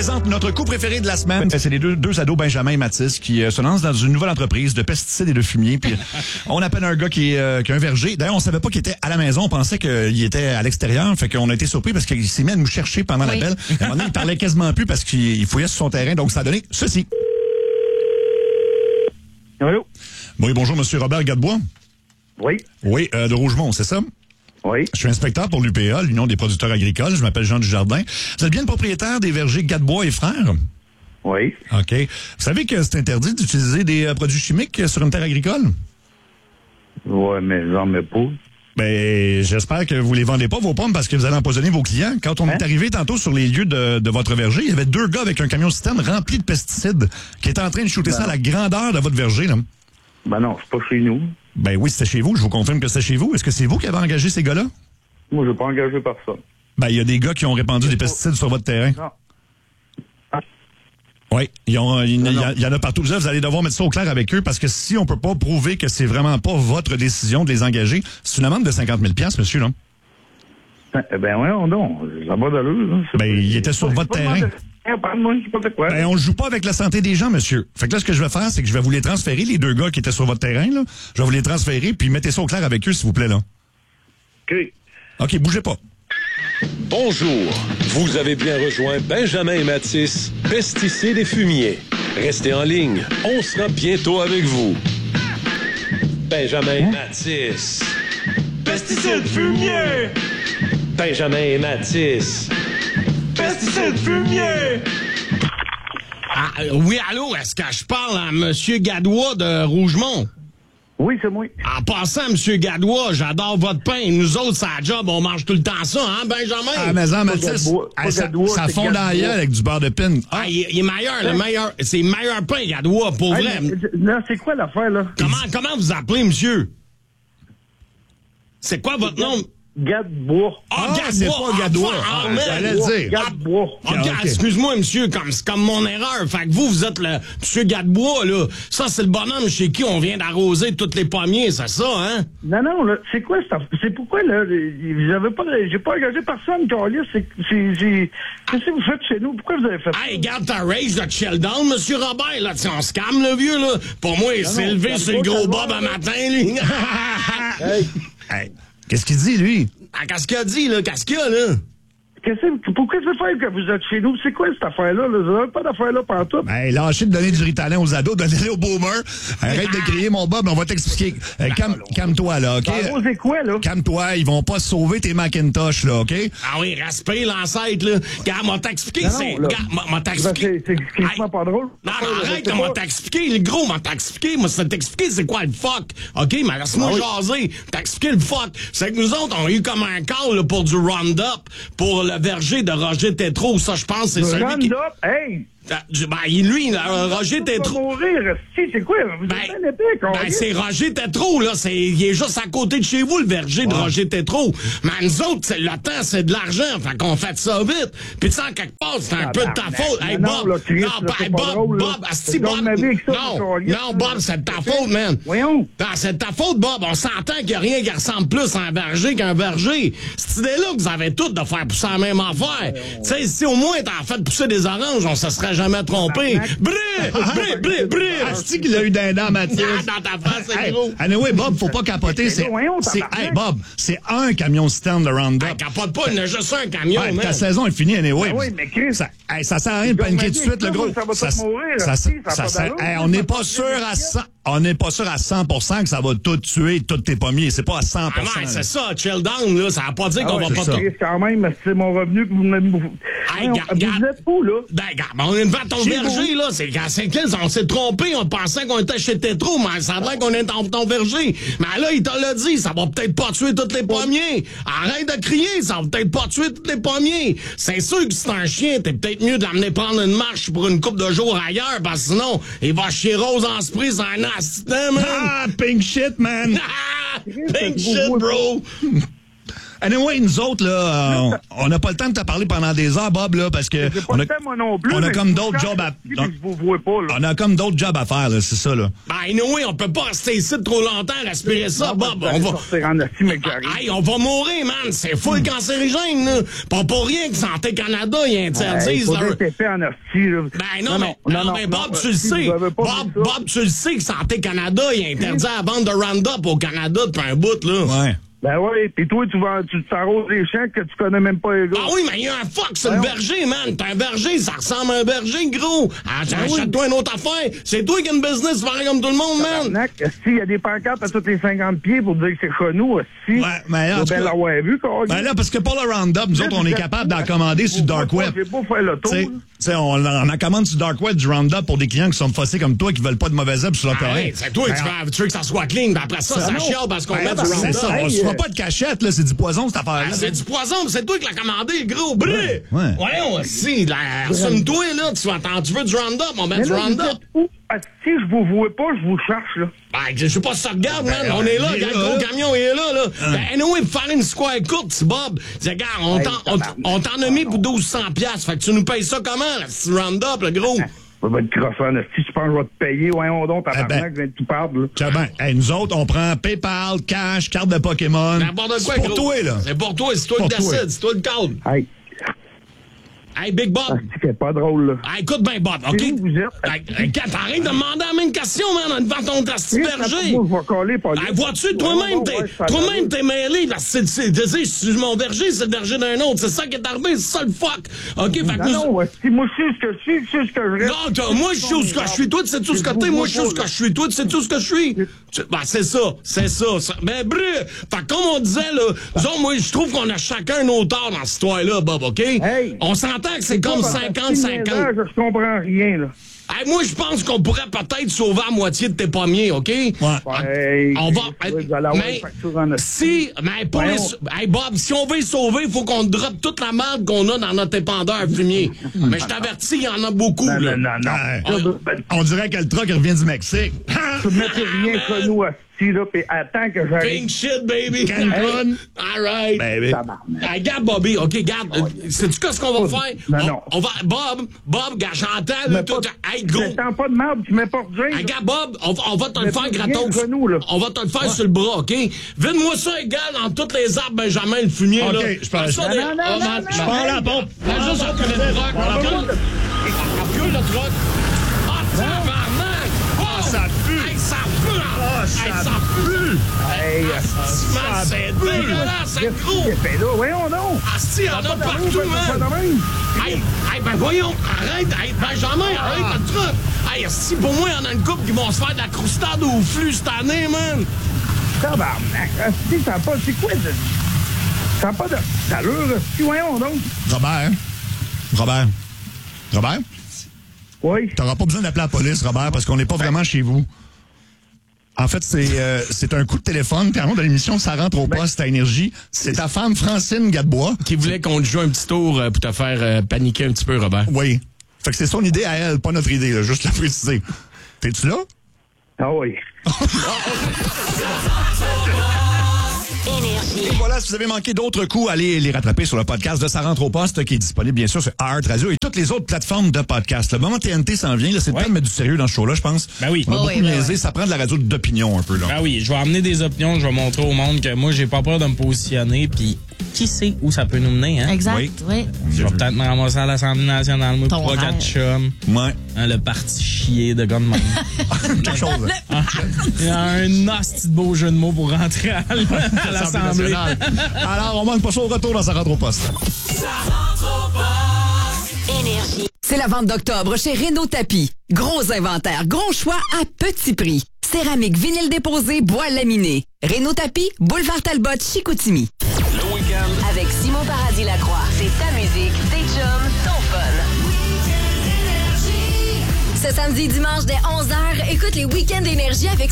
présente notre coup préféré de la semaine. C'est les deux ados, Benjamin et Mathis, qui se lancent dans une nouvelle entreprise de pesticides et de fumier. Puis on appelle un gars qui a un verger. D'ailleurs, on savait pas qu'il était à la maison. On pensait qu'il était à l'extérieur. Fait qu'on a été surpris parce qu'il s'est mis à nous chercher pendant l'appel. À un moment donné, il parlait quasiment plus parce qu'il fouillait sur son terrain. Donc, ça a donné ceci. Allô? Oui, bonjour, Monsieur Robert Gadebois. Oui. Oui, de Rougemont, c'est ça? Oui. Je suis inspecteur pour l'UPA, l'Union des producteurs agricoles. Je m'appelle Jean Dujardin. Vous êtes bien le propriétaire des vergers Gadebois et Frères? Oui. OK. Vous savez que c'est interdit d'utiliser des produits chimiques sur une terre agricole? Ouais, mais j'en mets pas. Ben, j'espère que vous les vendez pas, vos pommes, parce que vous allez empoisonner vos clients. Quand on est arrivé tantôt sur les lieux de votre verger, il y avait 2 gars avec un camion citerne rempli de pesticides qui étaient en train de shooter ça à la grandeur de votre verger, là. Ben non, c'est pas chez nous. Ben oui, c'était chez vous. Je vous confirme que c'était chez vous. Est-ce que c'est vous qui avez engagé ces gars-là? Moi, j'ai pas engagé personne. Ben, il y a des gars qui ont répandu des pesticides sur votre terrain. Non. Oui, il y en a partout. Vous allez devoir mettre ça au clair avec eux parce que si on peut pas prouver que c'est vraiment pas votre décision de les engager, c'est une amende de 50 000 $, monsieur, là. Ben voyons donc, ça va d'allure. Ben, il était sur votre terrain. Parle-moi, je sais pas de quoi. Ben, on joue pas avec la santé des gens, monsieur. Fait que là, ce que je vais faire, c'est que je vais vous les transférer, les 2 gars qui étaient sur votre terrain, là. Je vais vous les transférer, puis mettez ça au clair avec eux, s'il vous plaît, là. OK. OK, bougez pas. Bonjour, vous avez bien rejoint Benjamin et Mathis, pesticides et fumiers. Restez en ligne, on sera bientôt avec vous. Benjamin et Mathis, pesticides fumiers. Benjamin et Mathis, pesticides fumiers. Ah, oui, allô, est-ce que je parle à M. Gadebois de Rougemont? Oui, c'est moi. En passant, M. Gadebois, j'adore votre pain. Nous autres, ça job, on mange tout le temps ça, hein, Benjamin? Ah, mais en Mathis, ça fond dans la gueule avec du beurre de pin. Ah, il est meilleur, le meilleur. C'est le meilleur pain, Gadebois, pour vrai. Là, c'est quoi l'affaire, là? Comment vous appelez, monsieur? C'est quoi votre nom? Gadebois. C'est pas Gadebois. J'allais le dire. Gadebois. OK, excuse-moi, monsieur, c'est comme mon erreur. Fait que vous êtes le monsieur Gadebois, là. Ça, c'est le bonhomme chez qui on vient d'arroser tous les pommiers, c'est ça, hein? Non, là, c'est quoi ça? C'est pourquoi, là, j'ai pas engagé personne, Carlis. Qu'est-ce que vous faites chez nous? Pourquoi vous avez fait ça? Hey, garde ta rage de chill down, monsieur Robert, là. On se calme, le vieux, là. Pour moi, il s'est levé sur le gros bob un matin, lui. Hey, qu'est-ce qu'il dit, lui? Ah, qu'est-ce qu'il a dit, là? Qu'est-ce qu'il y a, là? Pourquoi c'est fait que vous êtes chez nous? C'est quoi cette affaire-là? Vous n'avez pas d'affaire-là pantoute? Ben, lâchez de donner du ritalin aux ados, donnez-le aux boomers. Arrête de crier, mon Bob, on va t'expliquer. Calme-toi, là, OK? C'est quoi, là? Calme-toi, ils vont pas sauver tes Macintosh, là, OK? Ah oui, respect l'ancêtre, là. Regarde, m'a t'expliqué, m'a t'expliqué. C'est quasiment pas drôle. Non, arrête, m'a t'expliqué, le gros, m'a t'expliqué. Moi, ça t'expliqué, c'est quoi le fuck? OK, mais laisse-moi jaser. T'expliquer le fuck. C'est que nous autres, on a eu comme un call, là, pour du Roundup, pour le verger de Roger Tétrault. Ça, je pense, c'est celui qui... Roundup, hey! Ben, lui, là, Roger Tétrault. Mourir, c'est quoi? Vous êtes un épée, c'est Roger Tétrault, là. Il est juste à côté de chez vous, le verger de Roger Tétrault. Mais nous autres, le temps, c'est de l'argent. Fait qu'on fait ça vite. Puis tu sais, en quelque part, c'est un peu de ta faute. Hey, Bob. Bob, asti, Bob. Non, Bob, c'est de ta faute, man. Voyons. C'est de ta faute, Bob. On s'entend qu'il n'y a rien qui ressemble plus à un verger qu'un verger. Cette idée-là que vous avez toutes de faire pousser la même affaire. Tu sais, si au moins t'en fait pousser des oranges, on se serait jamais trompé. Bré! Asti qu'il a eu d'un dent, Mathieu. Dans ta face, c'est gros. Anyway, Bob, faut pas capoter. Hey, Bob, c'est un camion citerne de Roundup. Hey, capote pas, il y en a juste un camion, man. Ta saison est finie, anyway. Oui, mais Chris... Ça sert à rien de paniquer tout de suite, le gros. Ça va mourir. On n'est pas sûr à 100. On n'est pas sûr à 100% que ça va tout tuer, tous tes pommiers. C'est pas à 100%. Ah non, c'est ça, chill down, là. Ça veut pas dire qu'on va pas... Chris, quand même, c'est mon revenu que vous me... Hey, vous êtes où, là? Ben, regarde, on est devant ton verger, là. C'est quand c'est clair, on s'est trompé. On pensait qu'on était chez Tétrault, mais ça a l'air qu'on est dans ton verger. Mais là, il te l'a dit, ça va peut-être pas tuer tous les pommiers. Arrête de crier, ça va peut-être pas tuer tous les pommiers. C'est sûr que c'est un chien, t'es peut-être mieux de l'amener prendre une marche pour une couple de jours ailleurs, parce que sinon, il va chier rose en spray sur un assistant, man. Ah, pink shit, man. Pink shit, bro. Anyway, nous autres, là, on n'a pas le temps de te parler pendant des heures, Bob, là, parce que J'ai pas le temps, moi non plus. on a mais comme je d'autres vous jobs à... je vous vois pas, là. On a comme d'autres jobs à faire, là, c'est ça, là. Ben, anyway, on peut pas rester ici trop longtemps à respirer ça, Bob. Vous allez sortir en asti, mais que j'arrive. Hey, on va mourir, man. C'est full cancérigène, là. Pas pour rien que Santé Canada, ils interdisent Faudrait leur... être épais en asti, là. Ben non, mais Bob, tu le si, sais. vous avez pas vu ça. Bob, tu le sais que Santé Canada, il interdit la vente de Roundup au Canada depuis un bout, là. Ouais. Ben oui, pis toi, tu t'arroses les champs que tu connais même pas les gars. Ah oui, mais il y a un fuck, c'est le berger, man. T'es un berger, ça ressemble à un berger, gros. Achète-toi une autre affaire. C'est toi qui as une business pareil comme tout le monde, man. Il y a des pancartes à tous les 50 pieds pour dire que c'est chez nous, aussi. Ouais, mais en tout cas... l'avoir vu, quoi. Ben là, parce que pour le Roundup, nous autres, on est capable d'en commander sur Dark Web. J'ai pas fait le tour. T'sais, on en commande sur Dark Web du Roundup pour des clients qui sont fossés comme toi, qui veulent pas de mauvais œuvre sur leur terrain. C'est toi, tu veux que ça soit clean. Après ça chiale parce qu'on met du Roundup. C'est ça, on se fera pas de cachette, là, c'est du poison, cette affaire-là. C'est du poison, c'est toi qui l'as commandé, gros. Brûle! Ouais. Voyons, si, assume-toi, là, tu veux du Roundup, on met du Roundup. Si je vous vois pas, je vous cherche, là. Ben, je sais pas si ça regarde, man. On est là, le gros camion est là. Ben, anyway, pour faire une square courte, Bob, regarde, on t'en a mis pour 1200$. Fait que tu nous payes ça comment, là, ce Roundup, le gros? Ça va être crossant, si tu penses que je vais te payer, voyons donc, tabarnak, je viens de tout perdre, là. Tiens, ben, hey, nous autres, on prend PayPal, cash, carte de Pokémon. N'importe quoi, c'est pour gros. toi, là. C'est pour toi, c'est toi le décide, c'est toi le cadre. Hey, Big Bob. C'est pas drôle, là. Hey, écoute bien, Bob, OK? C'est où vous êtes? Hey, t'arrêtes de demander la même question, man, devant ton tasti berger. Moi, je vais coller, pas Hey, vois-tu, toi-même, t'es mêlé. C'est mon berger, c'est le berger d'un autre. C'est ça qui est arrivé, c'est ça le fuck. OK, fait que non, si moi, je sais ce que je suis, je sais ce que je reste. Non, moi, je sais où ce que je suis. Toi, tu sais tout ce que t'es. Moi, je sais où ce que je suis. Toi, tu sais tout ce que je suis. Ben, c'est ça. Mais bref, fait comme on disait, là, disons, moi, je trouve qu'on a chacun un auteur dans cette histoire-là, Bob, OK? Hey, on s'entend que c'est comme 50-50. Je comprends rien, là. Hey, moi, je pense qu'on pourrait peut-être sauver la moitié de tes pommiers, OK? Ouais. On va... Mais pour les... Hey, Bob, si on veut les sauver, il faut qu'on droppe toute la merde qu'on a dans notre épandeur fumier. Mais je t'avertis, il y en a beaucoup, là. Non. On dirait que le truck revient du Mexique. Tu ne mettez rien que nous, là, pis attends que j'arrive. Pink shit, baby. Cancun. All right. Baby. Hey, garde, Bobby. OK, garde. Sais-tu ce qu'on va faire? Non. On va... Bob, gars, j'entends, là, tout... Hey, go. J'entends pas de merde, tu mets pas de jean. Hey, garde, Bob, on va te le faire gratos. Là. On va te le faire sur le bras, OK? Vide-moi ça égal dans toutes les arbres Benjamin le fumier, là. OK, je parle. Je parle à la pompe. Juste reculer le truck. Recule le truc. Ah, tabarnak! Ça pue. Hey, ça pue! Ça pue! Hey, c'est dégueulasse, c'est gros! Voyons donc! Asti, il y en a partout, man! Hey, ben voyons, arrête! Hey, Benjamin, arrête le truc! Hey, si pour moi, il y en a une couple qui vont se faire de la croustade au flux cette année, man! Tabarnak! Asti, ça n'a pas... C'est quoi de... Ça n'a pas d'allure, Asti, voyons donc! Robert? Oui? T'auras pas besoin d'appeler la police, Robert, parce qu'on n'est pas vraiment chez vous. En fait, c'est un coup de téléphone, pardon, de l'émission Ça rentre au poste à Énergie. C'est ta femme, Francine Gadebois. Qui voulait qu'on te joue un petit tour pour te faire paniquer un petit peu, Robert. Oui. Fait que c'est son idée à elle, pas notre idée, là, juste la préciser. T'es-tu là? Ah oui. Et voilà, si vous avez manqué d'autres coups, allez les rattraper sur le podcast de Ça rentre au poste qui est disponible bien sûr sur Art Radio et toutes les autres plateformes de podcast. Le moment TNT s'en vient, là, c'est le temps de mettre du sérieux dans ce show-là, je pense. Ben oui. On a beaucoup niaisé, ça prend de la radio d'opinion un peu, là. Ben oui, je vais amener des opinions, je vais montrer au monde que moi, j'ai pas peur de me positionner, puis qui sait où ça peut nous mener, hein? Exact, oui. Je vais peut-être me ramasser à l'Assemblée nationale, moi, 3-4 chums. Ouais. Hein, le parti chier de gunman. Quelque chose, là. Il y a un hostie de beau jeu de mots pour rentrer à l'Assemblée. Alors, on manque pas ça au retour dans Ça rentre au poste. Ça rentre au poste. Énergie. C'est la vente d'octobre chez Renault Tapis. Gros inventaire, gros choix à petit prix. Céramique, vinyle déposé, bois laminé. Renault Tapis, boulevard Talbot, Chicoutimi. Le week-end. Avec Simon Paradis-Lacroix. C'est ta musique, tes chums, ton fun. Ce samedi et dimanche dès 11h, écoute les Week-ends d'énergie avec